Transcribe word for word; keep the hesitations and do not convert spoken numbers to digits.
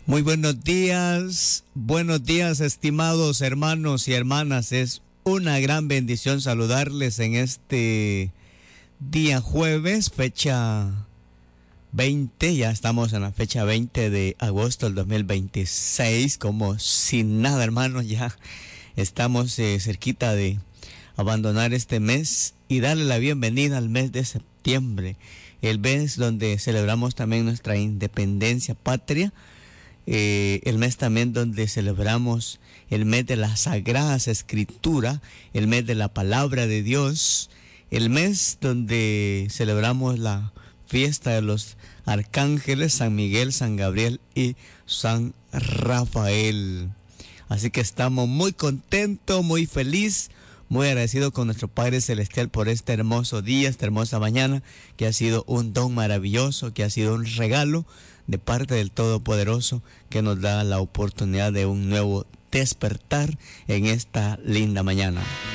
Muy buenos días, buenos días estimados hermanos y hermanas. Es una gran bendición saludarles en este día jueves, fecha veinte, ya estamos en la fecha veinte de agosto del dos mil veintiséis, como sin nada hermanos, ya estamos eh, cerquita de abandonar este mes y darle la bienvenida al mes de septiembre, el mes donde celebramos también nuestra independencia patria. Eh, el mes también donde celebramos el mes de las Sagradas Escrituras, el mes de la Palabra de Dios, el mes donde celebramos la fiesta de los arcángeles San Miguel, San Gabriel y San Rafael. Así que estamos muy contentos, muy felices, muy agradecidos con nuestro Padre Celestial por este hermoso día, esta hermosa mañana, que ha sido un don maravilloso, que ha sido un regalo de parte del Todopoderoso, que nos da la oportunidad de un nuevo despertar en esta linda mañana.